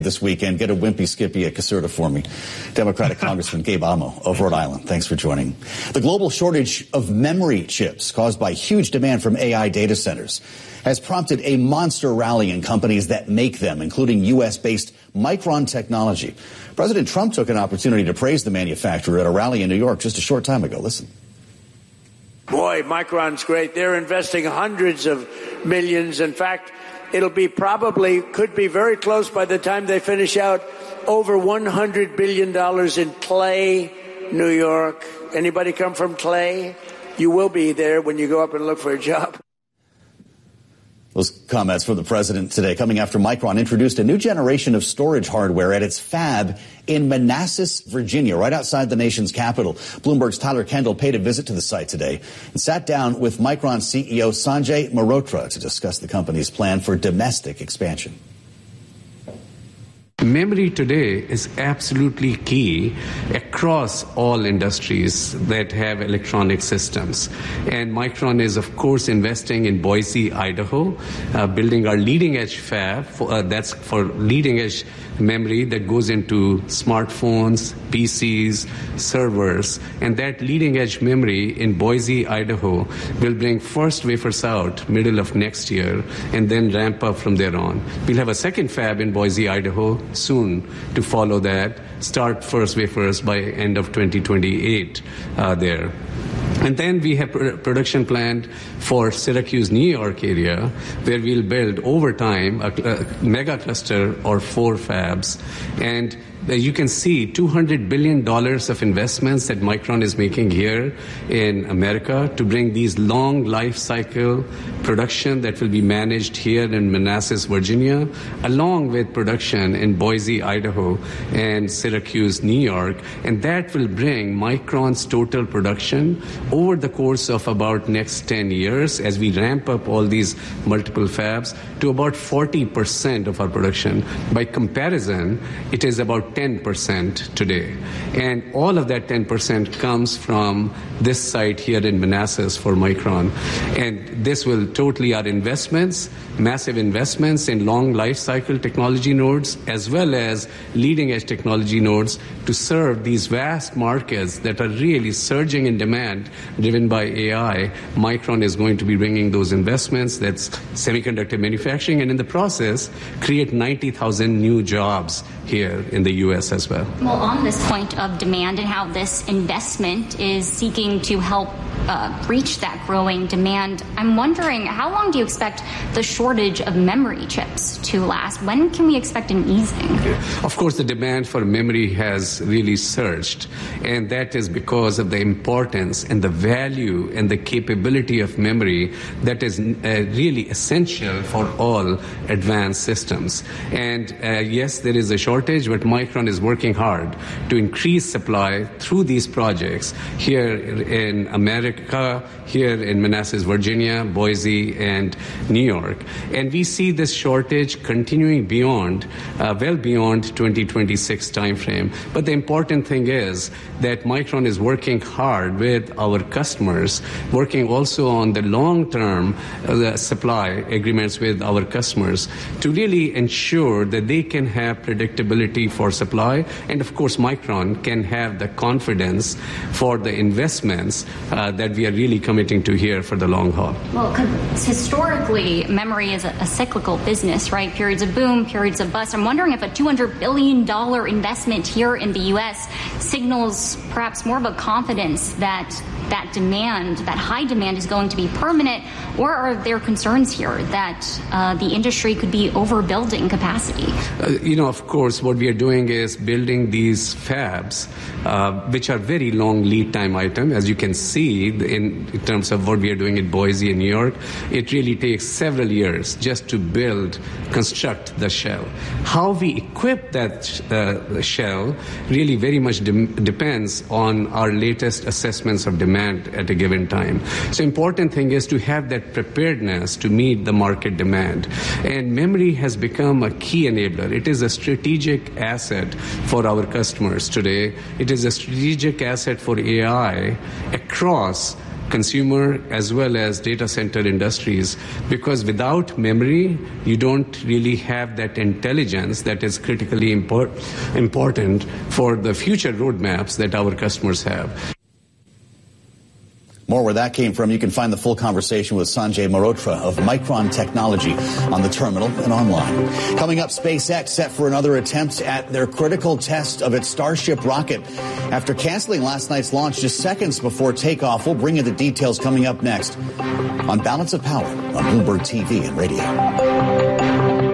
This weekend. Get a wimpy skippy at Caserta for me. Democratic Congressman Gabe Amo of Rhode Island. Thanks for joining. The global shortage of memory chips caused by huge demand from AI data centers has prompted a monster rally in companies that make them, including U.S.-based Micron Technology. President Trump took an opportunity to praise the manufacturer at a rally in New York just a short time ago. Listen. Boy, Micron's great. They're investing hundreds of millions. In fact, it'll be could be very close by the time they finish out over $100 billion in Clay, New York. Anybody come from Clay? You will be there when you go up and look for a job. Those comments from the president today coming after Micron introduced a new generation of storage hardware at its fab in Manassas, Virginia, right outside the nation's capital. Bloomberg's Tyler Kendall paid a visit to the site today and sat down with Micron CEO Sanjay Mehrotra to discuss the company's plan for domestic expansion. Memory today is absolutely key across all industries that have electronic systems. And Micron is, of course, investing in Boise, Idaho, building our leading-edge fab. That's for leading-edge memory that goes into smartphones, PCs, servers. And that leading-edge memory in Boise, Idaho will bring first wafers out middle of next year and then ramp up from there on. We'll have a second fab in Boise, Idaho soon to follow that, start first wafers by end of 2028 there. And then we have production planned for Syracuse, New York area, where we'll build over time a mega cluster or 4 fabs. And you can see $200 billion of investments that Micron is making here in America to bring these long life cycle production that will be managed here in Manassas, Virginia, along with production in Boise, Idaho, and Syracuse, New York. And that will bring Micron's total production over the course of about next 10 years as we ramp up all these multiple fabs to about 40% of our production. By comparison, it is about 10% today. And all of that 10% comes from this site here in Manassas for Micron. And this will totally our investments, massive investments in long life cycle technology nodes, as well as leading edge technology nodes to serve these vast markets that are really surging in demand driven by AI. Micron is going to be bringing those investments, that's semiconductor manufacturing, and in the process, create 90,000 new jobs here in the U.S. as well. Well, on this point of demand and how this investment is seeking to help reach that growing demand, I'm wondering, how long do you expect the shortage of memory chips to last? When can we expect an easing? Of course, the demand for memory has really surged, and that is because of the importance and the value and the capability of memory that is really essential for all advanced systems. And yes, there is a shortage, but Micron is working hard to increase supply through these projects here in America, here in Manassas, Virginia, Boise, and New York. And we see this shortage continuing beyond, well beyond 2026 timeframe. But the important thing is that Micron is working hard with our customers, working also on the long-term supply agreements with our customers to really ensure that they can have predictability for supply. And of course, Micron can have the confidence for the investments that we are really committing to here for the long haul. Well, historically, memory is a cyclical business, right? Periods of boom, periods of bust. I'm wondering if a $200 billion investment here in the U.S. signals perhaps more of a confidence that that demand, that high demand, is going to be permanent, or are there concerns here that the industry could be overbuilding capacity? Of course, what we are doing is building these fabs, which are very long lead time item. As you can see, in terms of what we are doing in Boise and New York, it really takes several years just to construct the shell. How we equip that shell really very much depends on our latest assessments of demand at a given time. So important thing is to have that preparedness to meet the market demand. And memory has become a key enabler. It is a strategic asset for our customers today. It is a strategic asset for AI across consumer as well as data center industries, because without memory, you don't really have that intelligence that is critically important for the future roadmaps that our customers have. More where that came from. You can find the full conversation with Sanjay Mehrotra of Micron Technology on the terminal and online. Coming up, SpaceX set for another attempt at their critical test of its Starship rocket after canceling last night's launch just seconds before takeoff. We'll bring you the details coming up next on Balance of Power on Bloomberg TV and radio.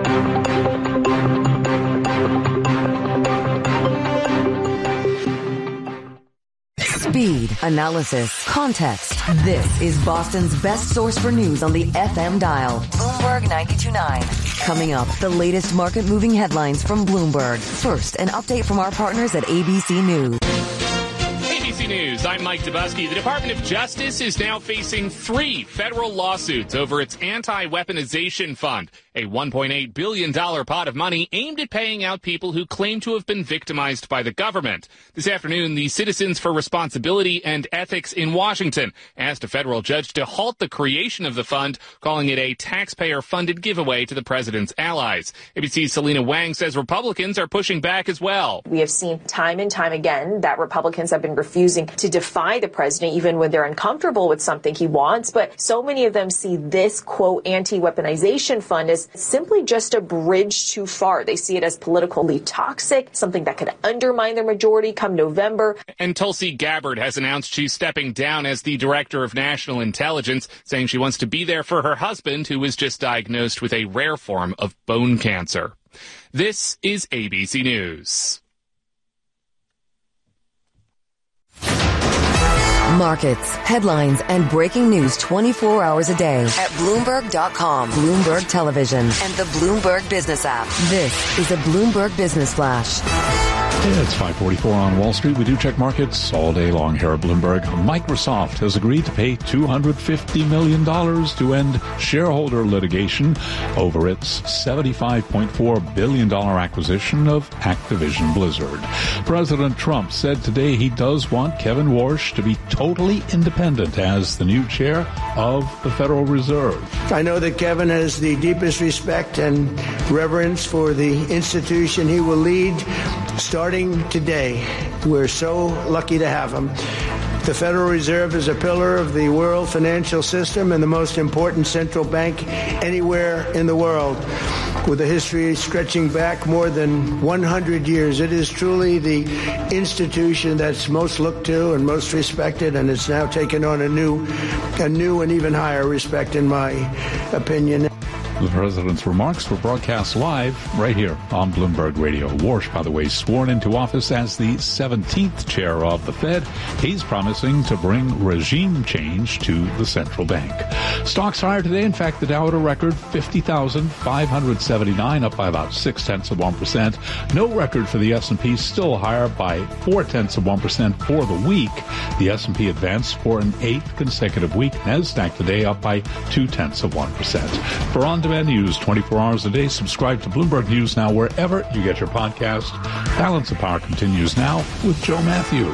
Speed, analysis, context. This is Boston's best source for news on the FM dial. Bloomberg 92.9. Coming up, the latest market-moving headlines from Bloomberg. First, an update from our partners at ABC News. ABC News, I'm Mike Dubusky. The Department of Justice is now facing 3 federal lawsuits over its anti-weaponization fund, a $1.8 billion pot of money aimed at paying out people who claim to have been victimized by the government. This afternoon, the Citizens for Responsibility and Ethics in Washington asked a federal judge to halt the creation of the fund, calling it a taxpayer-funded giveaway to the president's allies. ABC's Selena Wang says Republicans are pushing back as well. We have seen time and time again that Republicans have been refusing to defy the president even when they're uncomfortable with something he wants. But so many of them see this, quote, anti-weaponization fund as simply just a bridge too far. They see it as politically toxic, something that could undermine their majority come November. And Tulsi Gabbard has announced she's stepping down as the director of national intelligence, saying she wants to be there for her husband, who was just diagnosed with a rare form of bone cancer. This is ABC News. Markets, headlines, and breaking news 24 hours a day at Bloomberg.com, Bloomberg Television, and the Bloomberg Business app. This is a Bloomberg Business Flash. It's 5:44 on Wall Street. We do check markets all day long here at Bloomberg. Microsoft has agreed to pay $250 million to end shareholder litigation over its $75.4 billion acquisition of Activision Blizzard. President Trump said today he does want Kevin Warsh to be totally independent as the new chair of the Federal Reserve. I know that Kevin has the deepest respect and reverence for the institution he will lead starting today. We're so lucky to have him. The Federal Reserve is a pillar of the world financial system and the most important central bank anywhere in the world. With a history stretching back more than 100 years, it is truly the institution that's most looked to and most respected, and it's now taken on a new and even higher respect, in my opinion. The president's remarks were broadcast live right here on Bloomberg Radio. Warsh, by the way, sworn into office as the 17th chair of the Fed. He's promising to bring regime change to the central bank. Stocks higher today. In fact, the Dow at a record 50,579, up by about 0.6%. No record for the S&P, still higher by 0.4% for the week. The S&P advanced for an 8th consecutive week. NASDAQ today up by 0.2%. For on-demand news 24 hours a day, subscribe to Bloomberg News Now wherever you get your podcast. Balance of Power continues now with Joe Matthew.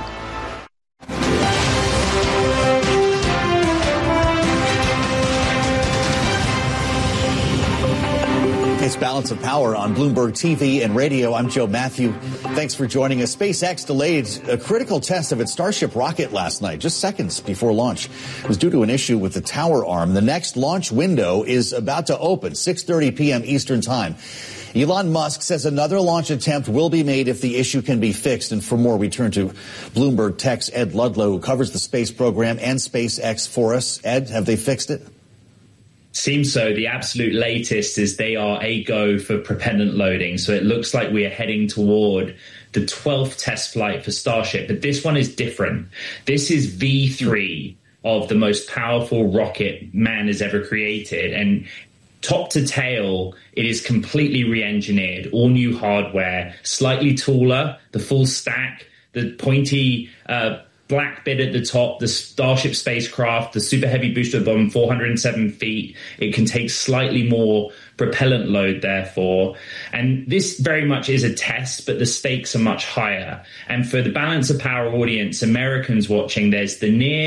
It's Balance of Power on Bloomberg TV and radio. I'm Joe Matthew. Thanks for joining us. SpaceX delayed a critical test of its Starship rocket last night, just seconds before launch. It was due to an issue with the tower arm. The next launch window is about to open, 6:30 p.m. Eastern Time. Elon Musk says another launch attempt will be made if the issue can be fixed. And for more, we turn to Bloomberg Tech's Ed Ludlow, who covers the space program and SpaceX for us. Ed, have they fixed it? Seems so. The absolute latest is they are a go for propellant loading. So it looks like we are heading toward the 12th test flight for Starship. But this one is different. This is V3 of the most powerful rocket man has ever created. And top to tail, it is completely re-engineered, all new hardware, slightly taller, the full stack, the pointy black bit at the top, the Starship spacecraft, the super heavy booster bomb, 407 feet. It can take slightly more propellant load, therefore. And this very much is a test, but the stakes are much higher. And for the Balance of Power audience, Americans watching, there's the near,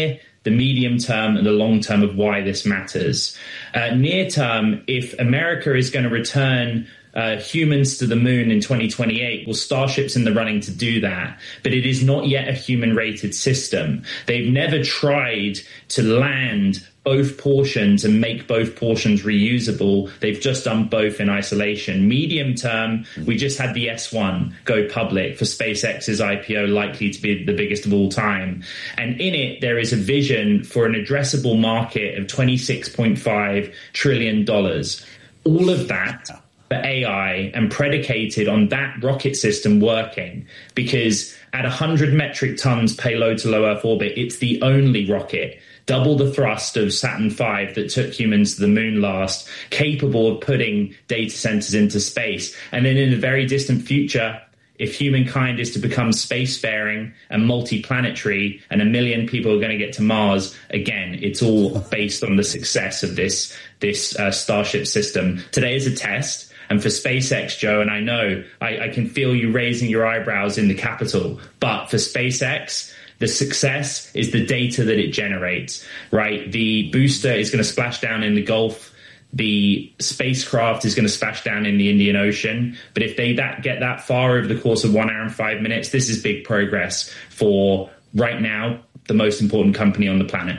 the medium term and the long term of why this matters. Near term, if America is going to return humans to the moon in 2028, well, Starship's in the running to do that, but it is not yet a human-rated system. They've never tried to land both portions and make both portions reusable. They've just done both in isolation. Medium term, we just had the S1 go public for SpaceX's IPO, likely to be the biggest of all time. And in it, there is a vision for an addressable market of $26.5 trillion. All of that for AI and predicated on that rocket system working, because at 100 metric tons payload to low Earth orbit, it's the only rocket, double the thrust of Saturn V that took humans to the moon last, capable of putting data centers into space. And then in the very distant future, if humankind is to become spacefaring and multi-planetary and 1 million people are going to get to Mars, again, it's all based on the success of this Starship system. Today is a test. And for SpaceX, Joe, and I know I can feel you raising your eyebrows in the Capitol, but for SpaceX, the success is the data that it generates, right? The booster is going to splash down in the Gulf. The spacecraft is going to splash down in the Indian Ocean. But if they get that far over the course of 1 hour and 5 minutes, this is big progress for, right now, the most important company on the planet.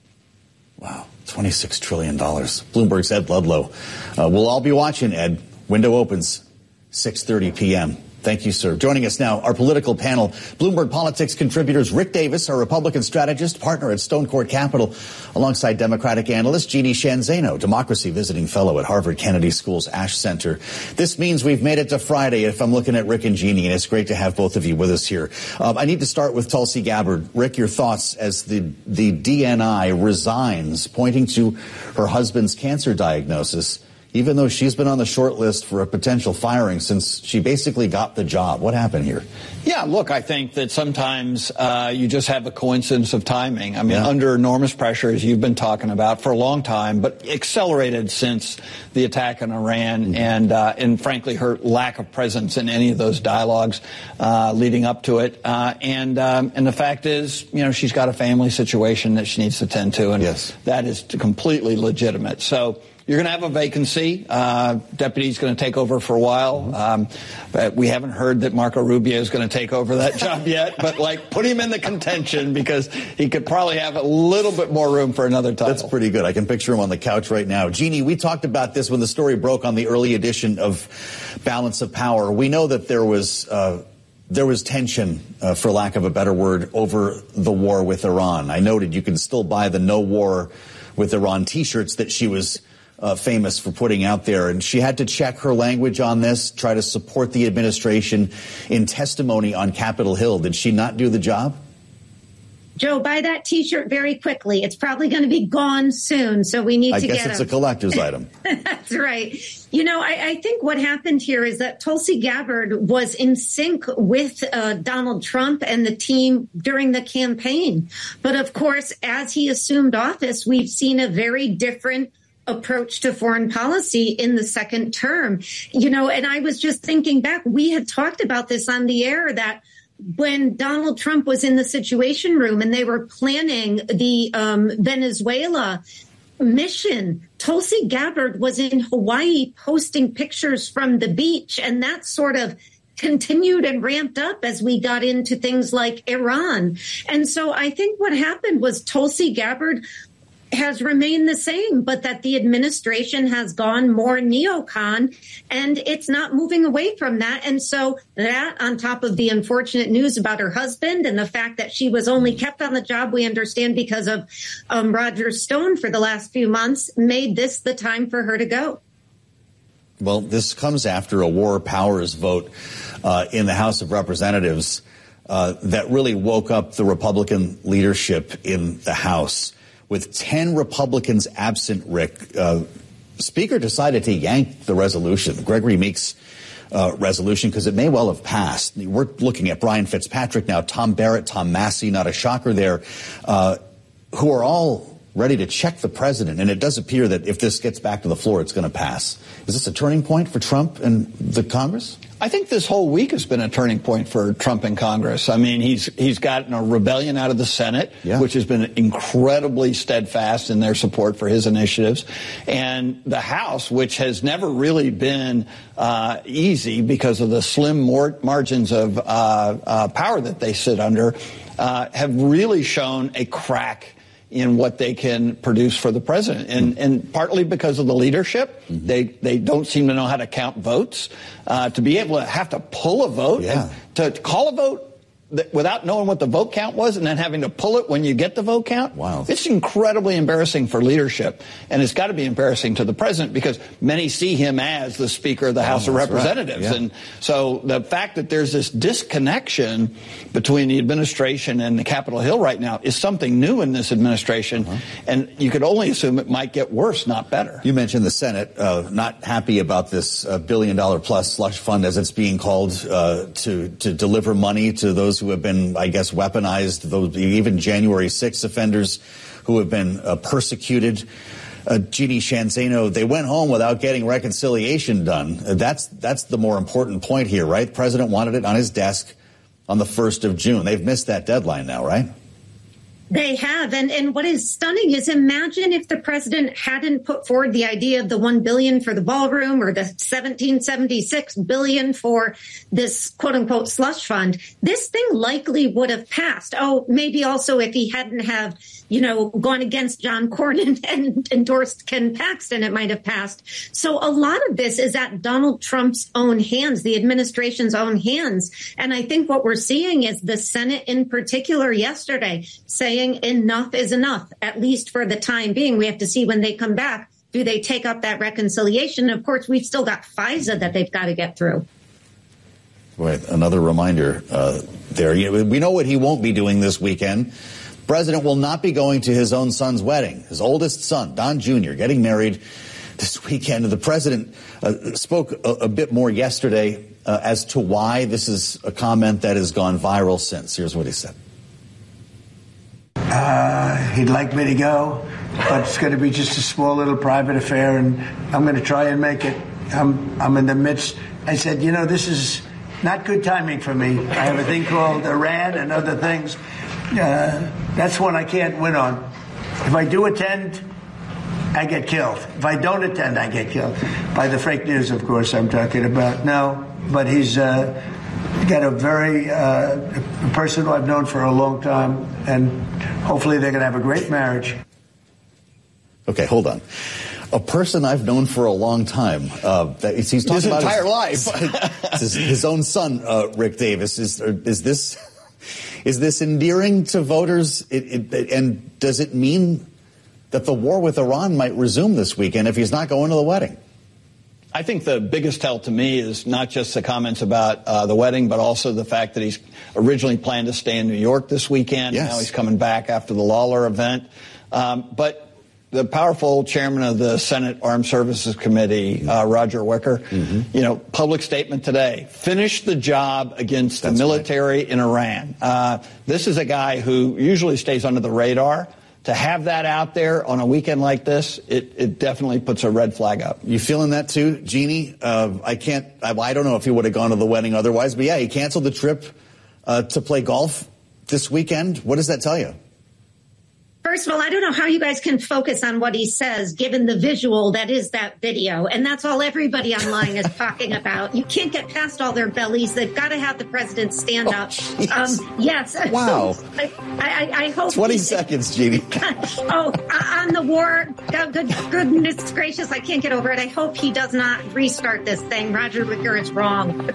Wow, $26 trillion. Bloomberg's Ed Ludlow. We'll all be watching, Ed. Window opens 6:30 p.m. Thank you, sir. Joining us now, our political panel, Bloomberg Politics contributors Rick Davis, our Republican strategist, partner at Stone Court Capital, alongside Democratic analyst Jeannie Sheehan Zaino, Democracy visiting fellow at Harvard Kennedy School's Ash Center. This means we've made it to Friday, if I'm looking at Rick and Jeannie, and it's great to have both of you with us here. I need to start with Tulsi Gabbard. Rick, your thoughts as the DNI resigns, pointing to her husband's cancer diagnosis, even though she's been on the short list for a potential firing since she basically got the job. What happened here? Yeah, look, I think that sometimes you just have a coincidence of timing. I mean, under enormous pressure, as you've been talking about for a long time, but accelerated since the attack on Iran and frankly, her lack of presence in any of those dialogues leading up to it. And the fact is, you know, she's got a family situation that she needs to tend to, and that is completely legitimate. So you're going to have a vacancy. Deputy's going to take over for a while. But we haven't heard that Marco Rubio is going to take over that job yet. But, put him in the contention because he could probably have a little bit more room for another title. That's pretty good. I can picture him on the couch right now. Jeannie, we talked about this when the story broke on the early edition of Balance of Power. We know that there was tension, for lack of a better word, over the war with Iran. I noted you can still buy the No War with Iran T-shirts that she was famous for putting out there. And she had to check her language on this, try to support the administration in testimony on Capitol Hill. Did she not do the job? Joe, buy that T-shirt very quickly. It's probably going to be gone soon, so we need to get it. I guess it's a collector's item. That's right. You know, I think what happened here is that Tulsi Gabbard was in sync with Donald Trump and the team during the campaign. But of course, as he assumed office, we've seen a very different approach to foreign policy in the second term. You know, and I was just thinking back, we had talked about this on the air, that when Donald Trump was in the Situation Room and they were planning the Venezuela mission, Tulsi Gabbard was in Hawaii posting pictures from the beach, and that sort of continued and ramped up as we got into things like Iran. And so I think what happened was Tulsi Gabbard has remained the same, but that the administration has gone more neocon, and it's not moving away from that. And so that, on top of the unfortunate news about her husband and the fact that she was only kept on the job, we understand, because of Roger Stone for the last few months, made this the time for her to go. Well, this comes after a war powers vote in the House of Representatives that really woke up the Republican leadership in the House. With 10 Republicans absent, Rick, Speaker decided to yank the resolution, Gregory Meek's resolution, because it may well have passed. We're looking at Brian Fitzpatrick now, Tom Barrett, Tom Massey, not a shocker there, who are all ready to check the president, and it does appear that if this gets back to the floor, it's going to pass. Is this a turning point for Trump and the Congress? I think this whole week has been a turning point for Trump and Congress. I mean, he's gotten a rebellion out of the Senate, which has been incredibly steadfast in their support for his initiatives. And the House, which has never really been easy because of the slim margins of power that they sit under, have really shown a crack in what they can produce for the president. And partly because of the leadership, they don't seem to know how to count votes. To be able to have to pull a vote, to call a vote without knowing what the vote count was and then having to pull it when you get the vote count. Wow. It's incredibly embarrassing for leadership. And it's got to be embarrassing to the president because many see him as the Speaker of the House of Representatives. Right. And so the fact that there's this disconnection between the administration and the Capitol Hill right now is something new in this administration. And you could only assume it might get worse, not better. You mentioned the Senate not happy about this $1 billion plus slush fund, as it's being called, to deliver money to those who have been, I guess, weaponized, those even January 6th offenders who have been persecuted. Jeannie Sheehan Zaino, they went home without getting reconciliation done. That's the more important point here, right? The president wanted it on his desk on the 1st of June. They've missed that deadline now, right? They have. And what is stunning is imagine if the president hadn't put forward the idea of the $1 billion for the ballroom or the $1776 billion for this quote unquote slush fund. This thing likely would have passed. Oh, maybe also if he hadn't have, gone against John Cornyn and endorsed Ken Paxton, it might have passed. So a lot of this is at Donald Trump's own hands, the administration's own hands. And I think what we're seeing is the Senate in particular yesterday saying enough is enough, at least for the time being. We have to see when they come back. Do they take up that reconciliation? Of course, we've still got FISA that they've got to get through. Right. Another reminder there. We know what he won't be doing this weekend. The president will not be going to his own son's wedding. His oldest son, Don Jr., getting married this weekend. The president spoke a bit more yesterday as to why this is a comment that has gone viral since. Here's what he said. He'd like me to go, but it's going to be just a small little private affair, and I'm going to try and make it. I'm in the midst. I said, this is not good timing for me. I have a thing called Iran and other things. That's one I can't win on. If I do attend, I get killed. If I don't attend, I get killed. By the fake news, of course, I'm talking about. No, but he's got a very a person who I've known for a long time, and hopefully they're going to have a great marriage. Okay, hold on. A person I've known for a long time. He's talking his about entire life. his own son, Rick Davis. Is this endearing to voters? And does it mean that the war with Iran might resume this weekend if he's not going to the wedding? I think the biggest tell to me is not just the comments about the wedding, but also the fact that he's originally planned to stay in New York this weekend. Yes. Now he's coming back after the Lawler event. But the powerful chairman of the Senate Armed Services Committee, Roger Wicker, public statement today, finished the job against the military in Iran. This is a guy who usually stays under the radar. To have that out there on a weekend like this, it definitely puts a red flag up. You feeling that too, Jeannie? I don't know if he would have gone to the wedding otherwise, but yeah, he canceled the trip to play golf this weekend. What does that tell you? First of all, I don't know how you guys can focus on what he says, given the visual that is that video. And that's all everybody online is talking about. You can't get past all their bellies. They've got to have the president stand up. Yes. Wow. I hope 20 seconds, Jeannie. On the war. Goodness gracious, I can't get over it. I hope he does not restart this thing. Roger Wicker is wrong.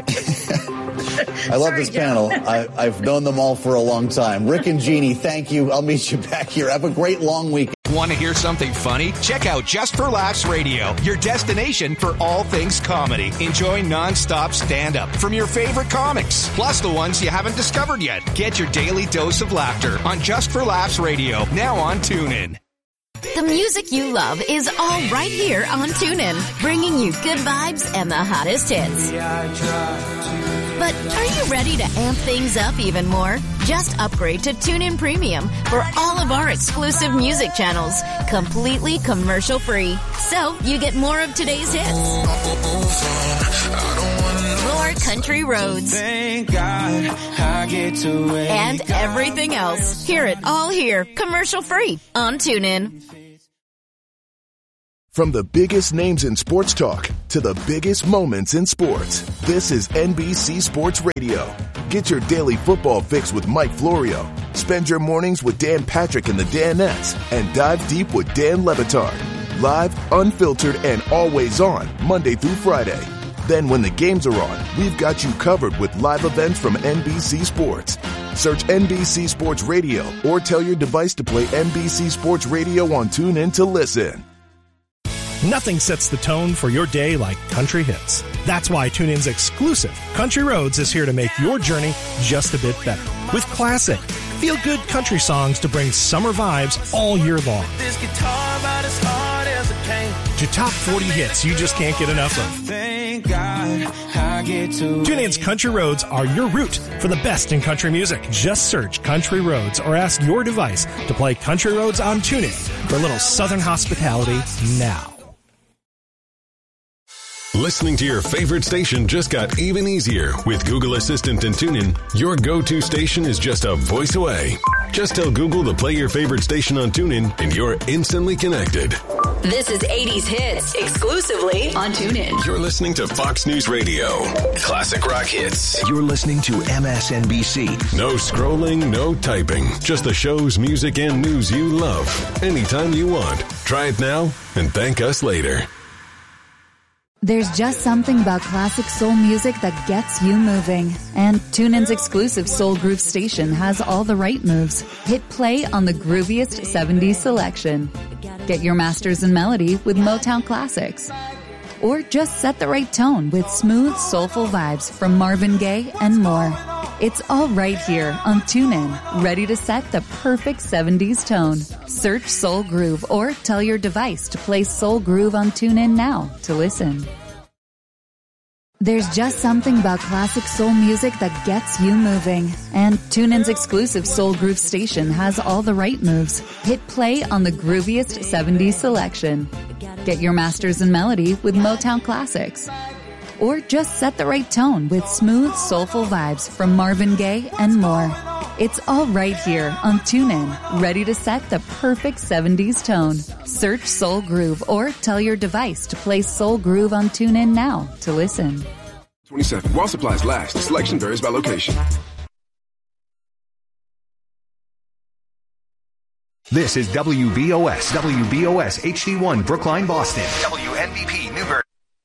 I love this panel. I've known them all for a long time. Rick and Jeannie, thank you. I'll meet you back here. Have a great long weekend. Want to hear something funny? Check out Just for Laughs Radio, your destination for all things comedy. Enjoy nonstop stand-up from your favorite comics, plus the ones you haven't discovered yet. Get your daily dose of laughter on Just for Laughs Radio, now on TuneIn. The music you love is all right here on TuneIn, bringing you good vibes and the hottest hits. But are you ready to amp things up even more? Just upgrade to TuneIn Premium for all of our exclusive music channels, completely commercial-free. So you get more of today's hits, more country roads, and everything else. Hear it all here, commercial-free on TuneIn. From the biggest names in sports talk to the biggest moments in sports, this is NBC Sports Radio. Get your daily football fix with Mike Florio. Spend your mornings with Dan Patrick and the Danettes, and dive deep with Dan Le Batard. Live, unfiltered, and always on, Monday through Friday. Then when the games are on, we've got you covered with live events from NBC Sports. Search NBC Sports Radio or tell your device to play NBC Sports Radio on TuneIn to listen. Nothing sets the tone for your day like country hits. That's why TuneIn's exclusive Country Roads is here to make your journey just a bit better. With classic, feel-good country songs to bring summer vibes all year long. To top 40 hits you just can't get enough of. TuneIn's Country Roads are your route for the best in country music. Just search Country Roads or ask your device to play Country Roads on TuneIn for a little Southern hospitality now. Listening to your favorite station just got even easier. With Google Assistant and TuneIn, your go-to station is just a voice away. Just tell Google to play your favorite station on TuneIn, and you're instantly connected. This is 80s Hits, exclusively on TuneIn. You're listening to Fox News Radio. Classic rock hits. You're listening to MSNBC. No scrolling, no typing. Just the shows, music, and news you love. Anytime you want. Try it now and thank us later. There's just something about classic soul music that gets you moving. And TuneIn's exclusive Soul Groove station has all the right moves. Hit play on the grooviest 70s selection. Get your masters in melody with Motown classics. Or just set the right tone with smooth, soulful vibes from Marvin Gaye and more. It's all right here on TuneIn, ready to set the perfect 70s tone. Search Soul Groove or tell your device to play Soul Groove on TuneIn now to listen. There's just something about classic soul music that gets you moving. And TuneIn's exclusive Soul Groove station has all the right moves. Hit play on the grooviest 70s selection. Get your masters in melody with Motown classics. Or just set the right tone with smooth, soulful vibes from Marvin Gaye and more. It's all right here on TuneIn, ready to set the perfect 70s tone. Search Soul Groove or tell your device to play Soul Groove on TuneIn now to listen. 27. While supplies last, the selection varies by location. This is WBOS HD1 Brookline, Boston. WNBP Newburgh.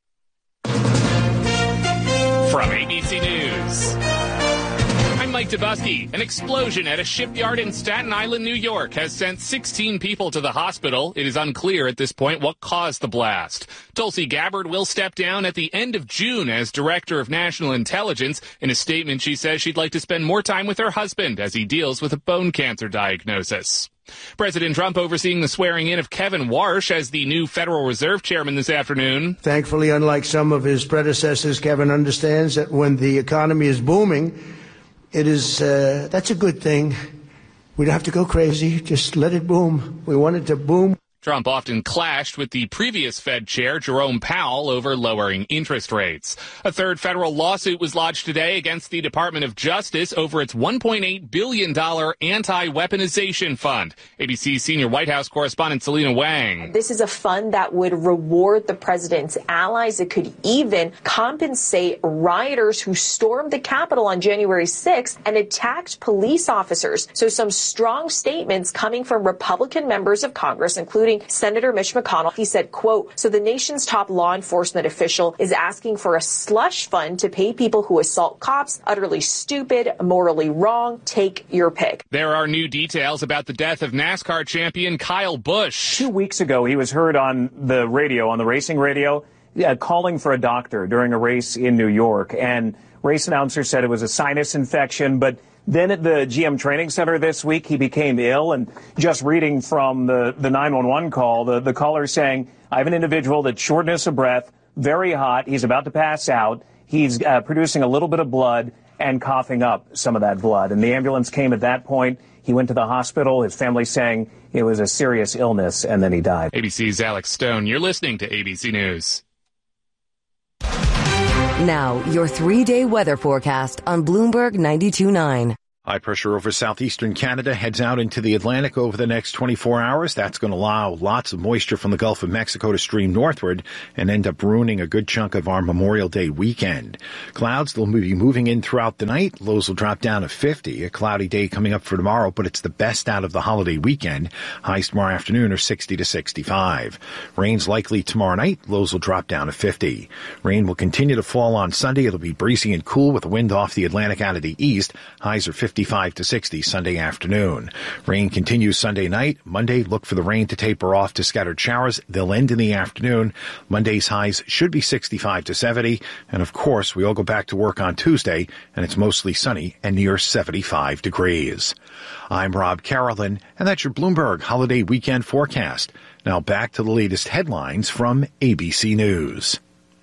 From ABC News, I'm Mike Dubusky. An explosion at a shipyard in Staten Island, New York, has sent 16 people to the hospital. It is unclear at this point what caused the blast. Tulsi Gabbard will step down at the end of June as Director of National Intelligence. In a statement, she says she'd like to spend more time with her husband as he deals with a bone cancer diagnosis. President Trump overseeing the swearing-in of Kevin Warsh as the new Federal Reserve Chairman this afternoon. Thankfully, unlike some of his predecessors, Kevin understands that when the economy is booming, that's a good thing. We don't have to go crazy. Just let it boom. We want it to boom. Trump often clashed with the previous Fed chair, Jerome Powell, over lowering interest rates. A third federal lawsuit was lodged today against the Department of Justice over its $1.8 billion anti-weaponization fund. ABC senior White House correspondent Selena Wang. This is a fund that would reward the president's allies. It could even compensate rioters who stormed the Capitol on January 6th and attacked police officers. So some strong statements coming from Republican members of Congress, including Senator Mitch McConnell. He said, quote, so the nation's top law enforcement official is asking for a slush fund to pay people who assault cops. Utterly stupid, morally wrong. Take your pick. There are new details about the death of NASCAR champion Kyle Busch. 2 weeks ago, he was heard on the radio, on the racing radio, calling for a doctor during a race in New York. And race announcer said it was a sinus infection, but then at the GM Training Center this week, he became ill. And just reading from the 911 call, the caller saying, I have an individual that's shortness of breath, very hot. He's about to pass out. he's producing a little bit of blood and coughing up some of that blood. And the ambulance came at that point. He went to the hospital, his family saying it was a serious illness, and then he died. ABC's Alex Stone. You're listening to ABC News. Now, your 3-day weather forecast on Bloomberg 92.9. High pressure over southeastern Canada heads out into the Atlantic over the next 24 hours. That's going to allow lots of moisture from the Gulf of Mexico to stream northward and end up ruining a good chunk of our Memorial Day weekend. Clouds will be moving in throughout the night. Lows will drop down to 50. A cloudy day coming up for tomorrow, but it's the best out of the holiday weekend. Highs tomorrow afternoon are 60 to 65. Rain's likely tomorrow night. Lows will drop down to 50. Rain will continue to fall on Sunday. It'll be breezy and cool with a wind off the Atlantic out of the east. Highs are 55 to 60 Sunday afternoon. Rain continues Sunday night. Monday, look for the rain to taper off to scattered showers. They'll end in the afternoon. Monday's highs should be 65 to 70. And of course, we all go back to work on Tuesday, and it's mostly sunny and near 75 degrees. I'm Rob Carolyn, and that's your Bloomberg Holiday Weekend forecast. Now back to the latest headlines from ABC News.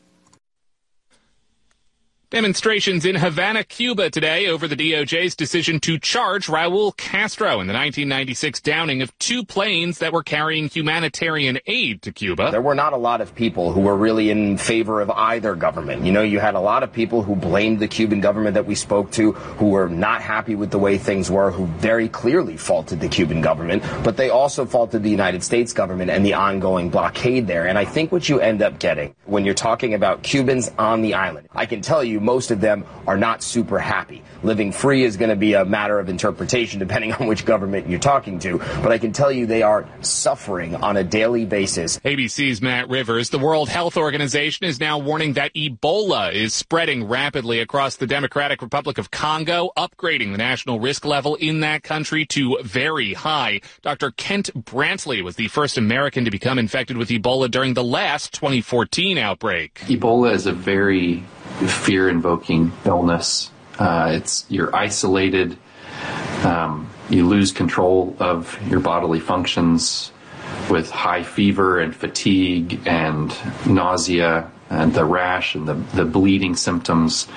Demonstrations in Havana, Cuba today over the DOJ's decision to charge Raul Castro in the 1996 downing of 2 planes that were carrying humanitarian aid to Cuba. There were not a lot of people who were really in favor of either government. You know, you had a lot of people who blamed the Cuban government that we spoke to, who were not happy with the way things were, who very clearly faulted the Cuban government, but they also faulted the United States government and the ongoing blockade there. And I think what you end up getting when you're talking about Cubans on the island, I can tell you most of them are not super happy. Living free is going to be a matter of interpretation depending on which government you're talking to, but I can tell you they are suffering on a daily basis. ABC's Matt Rivers. The World Health Organization is now warning that Ebola is spreading rapidly across the Democratic Republic of Congo, upgrading the national risk level in that country to very high. Dr. Kent Brantley was the first American to become infected with Ebola during the last 2014 outbreak. Ebola is a very fear-invoking illness. You're isolated. You lose control of your bodily functions with high fever and fatigue and nausea and the rash and the bleeding symptoms.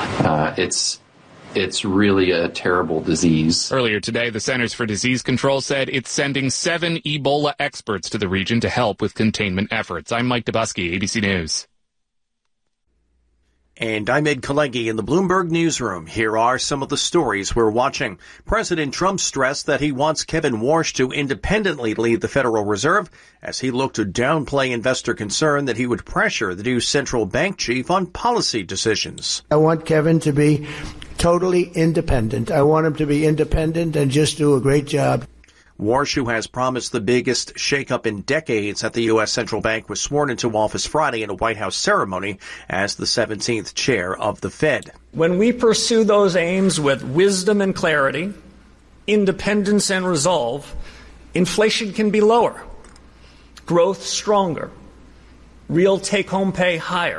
It's really a terrible disease. Earlier today, the Centers for Disease Control said it's sending 7 Ebola experts to the region to help with containment efforts. I'm Mike Dubusky, ABC News. And I'm Ed Kalegi in the Bloomberg Newsroom. Here are some of the stories we're watching. President Trump stressed that he wants Kevin Warsh to independently lead the Federal Reserve as he looked to downplay investor concern that he would pressure the new central bank chief on policy decisions. I want Kevin to be totally independent. I want him to be independent and just do a great job. Warsh, who has promised the biggest shakeup in decades at the U.S. Central Bank, was sworn into office Friday in a White House ceremony as the 17th chair of the Fed. When we pursue those aims with wisdom and clarity, independence and resolve, inflation can be lower, growth stronger, real take-home pay higher,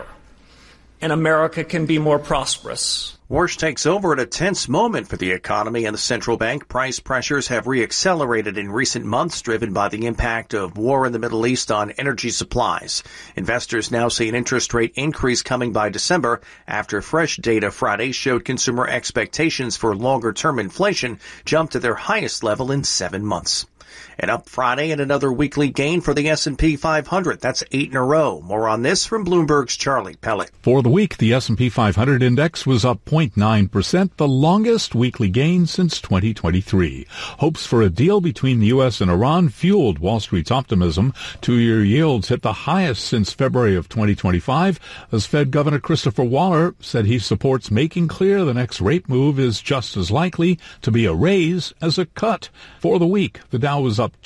and America can be more prosperous. Warsh takes over at a tense moment for the economy and the central bank. Price pressures have reaccelerated in recent months, driven by the impact of war in the Middle East on energy supplies. Investors now see an interest rate increase coming by December after fresh data Friday showed consumer expectations for longer-term inflation jumped to their highest level in 7 months. And up Friday and another weekly gain for the S&P 500. That's 8 in a row. More on this from Bloomberg's Charlie Pellet. For the week, the S&P 500 index was up 0.9%, the longest weekly gain since 2023. Hopes for a deal between the U.S. and Iran fueled Wall Street's optimism. 2-year yields hit the highest since February of 2025, as Fed Governor Christopher Waller said he supports making clear the next rate move is just as likely to be a raise as a cut. For the week, the Dow was up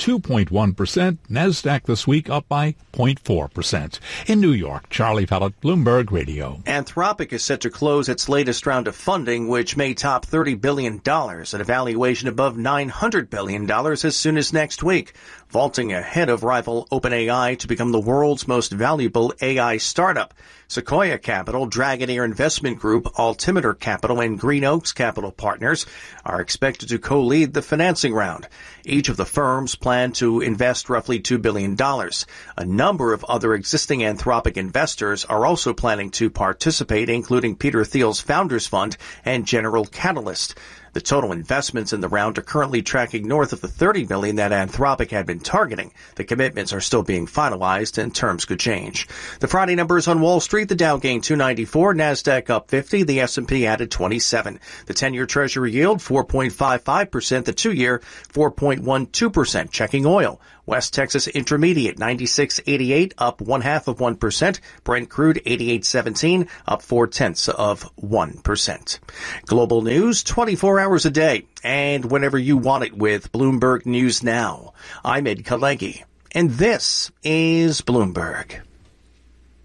2.1%. NASDAQ this week up by 0.4%. In New York, Charlie Pellet, Bloomberg Radio. Anthropic is set to close its latest round of funding, which may top $30 billion, an evaluation above $900 billion as soon as next week, vaulting ahead of rival OpenAI to become the world's most valuable AI startup. Sequoia Capital, Dragoneer Investment Group, Altimeter Capital, and Green Oaks Capital Partners are expected to co-lead the financing round. Each of the firms plan to invest roughly $2 billion. A number of other existing Anthropic investors are also planning to participate, including Peter Thiel's Founders Fund and General Catalyst. The total investments in the round are currently tracking north of the $30 million that Anthropic had been targeting. The commitments are still being finalized and terms could change. The Friday numbers on Wall Street, the Dow gained 294, NASDAQ up 50, the S&P added 27. The 10-year Treasury yield 4.55%, the 2-year 4.12%. Checking oil. West Texas Intermediate 96.88, up 0.5%. Brent crude 88.17, up 0.4%. Global news 24 hours a day and whenever you want it with Bloomberg News Now. I'm Ed Kalegi, and this is Bloomberg.